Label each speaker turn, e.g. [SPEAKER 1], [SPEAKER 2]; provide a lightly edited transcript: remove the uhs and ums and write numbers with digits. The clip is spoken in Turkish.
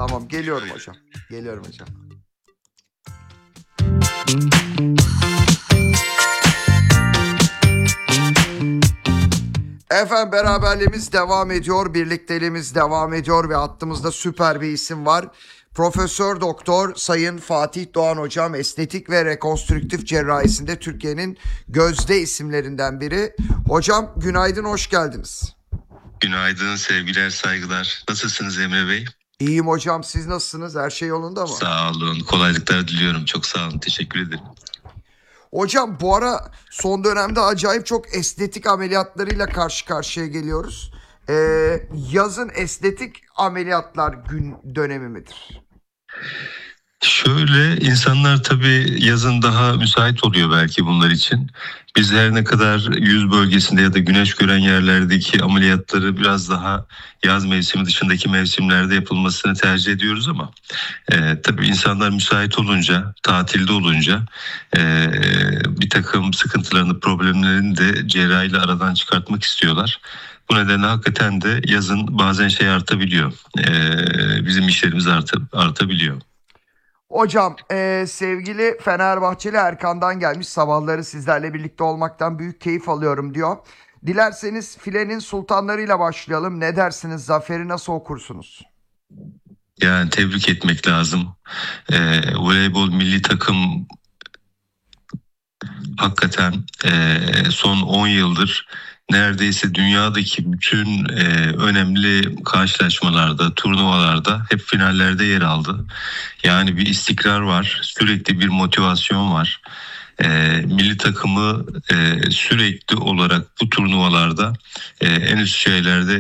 [SPEAKER 1] Tamam, geliyorum hocam. Geliyorum hocam. Efendim, beraberliğimiz devam ediyor, birlikteliğimiz devam ediyor ve hattımızda süper bir isim var. Profesör Doktor Sayın Fatih Doğan hocam, estetik ve rekonstrüktif cerrahisinde Türkiye'nin gözde isimlerinden biri. Hocam günaydın, hoş geldiniz.
[SPEAKER 2] Günaydın, sevgiler, saygılar. Nasılsınız Emre Bey?
[SPEAKER 1] İyiyim hocam, siz nasılsınız? Her şey yolunda mı?
[SPEAKER 2] Sağ olun, kolaylıklar diliyorum. Çok sağ olun, teşekkür ederim.
[SPEAKER 1] Hocam bu ara son dönemde acayip çok estetik ameliyatlarıyla karşı karşıya geliyoruz. Yazın estetik ameliyatlar gün dönemi midir?
[SPEAKER 2] Şöyle, insanlar tabii yazın daha müsait oluyor belki bunlar için. Biz her ne kadar yüz bölgesinde ya da güneş gören yerlerdeki ameliyatları biraz daha yaz mevsimi dışındaki mevsimlerde yapılmasını tercih ediyoruz ama tabii insanlar müsait olunca, tatilde olunca bir takım sıkıntılarını, problemlerini de cerrahiyle aradan çıkartmak istiyorlar. Bu nedenle hakikaten de yazın bazen şey artabiliyor. Bizim işlerimiz artabiliyor.
[SPEAKER 1] Hocam sevgili Fenerbahçeli Erkan'dan gelmiş, sabahları sizlerle birlikte olmaktan büyük keyif alıyorum diyor. Dilerseniz filenin sultanlarıyla başlayalım. Ne dersiniz? Zaferi nasıl okursunuz?
[SPEAKER 2] Yani tebrik etmek lazım. Voleybol milli takım hakikaten son 10 yıldır neredeyse dünyadaki bütün önemli karşılaşmalarda, turnuvalarda hep finallerde yer aldı. Yani bir istikrar var, sürekli bir motivasyon var. Milli takımı sürekli olarak bu turnuvalarda en üst şeylerde